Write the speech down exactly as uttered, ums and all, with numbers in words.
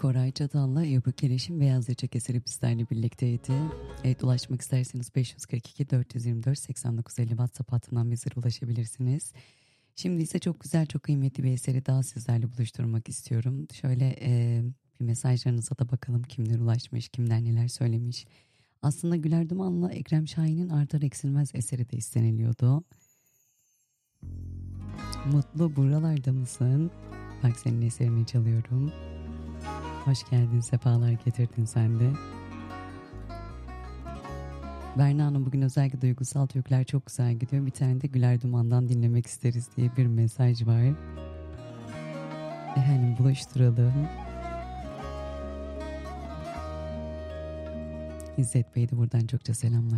Koray Çatal'la Ebru Keleş'in Beyaz Yaka eseri bizlerle birlikteydi. Evet, ulaşmak isterseniz beş yüz kırk iki dört yüz yirmi dört seksen dokuz elli WhatsApp hattından bizlere ulaşabilirsiniz. Şimdi ise çok güzel, çok kıymetli bir eseri daha sizlerle buluşturmak istiyorum. Şöyle e, bir mesajlarınıza da bakalım, kimler ulaşmış, kimler neler söylemiş. Aslında Güler Duman'la Ekrem Şahin'in Artar Eksilmez eseri de isteniliyordu. Mutlu, buralarda mısın? Bak, senin eserini çalıyorum. Hoş geldin, sefalar getirdin sen de. Berna Hanım, bugün özellikle duygusal türküler çok güzel gidiyor. Bir tane de Güler Duman'dan dinlemek isteriz diye bir mesaj var. Efendim, buluşturalım. İzzet Bey de buradan çokça selamlar.